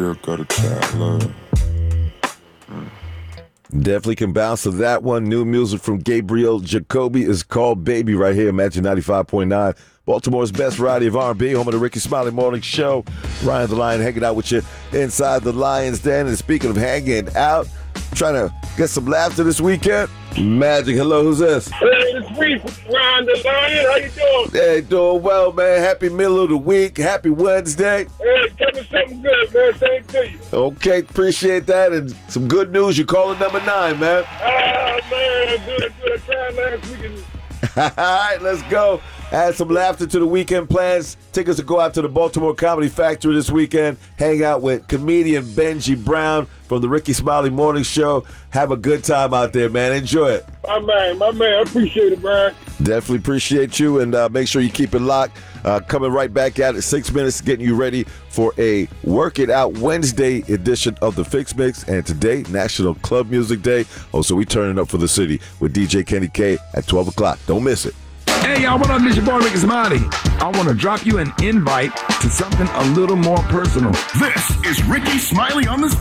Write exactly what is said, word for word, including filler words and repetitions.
Gabriel got a cat love. Definitely can bounce to that one. New music from Gabriel Jacoby is called Baby right here. Magic ninety-five point nine. Baltimore's best variety of R and B, home of the Ricky Smiley Morning Show. Ryan the Lion hanging out with you inside the Lion's Den. And speaking of hanging out, trying to get some laughter this weekend. Magic, hello, who's this? Hey, it's me, Ryan the Lion. How you doing? Hey, doing well, man. Happy middle of the week. Happy Wednesday. Hey, tell me something good, man. Same to you. Okay, appreciate that. And some good news. You're calling number nine, man. Ah, man, good, good. I tried last weekend. All right, let's go. Add some laughter to the weekend plans. Tickets to go out to the Baltimore Comedy Factory this weekend. Hang out with comedian Benji Brown from the Ricky Smiley Morning Show. Have a good time out there, man. Enjoy it. My man, my man. I appreciate it, Brian. Definitely appreciate you, and uh, make sure you keep it locked. Uh, coming right back at it, six minutes, getting you ready for a Work It Out Wednesday edition of the Fix Mix. And today, National Club Music Day. Oh, so we turning up for the city with D J Kenny K at twelve o'clock. Don't miss it. Hey, y'all, what up? It's your boy, Ricky Smiley. I want to drop you an invite to something a little more personal. This is Ricky Smiley on the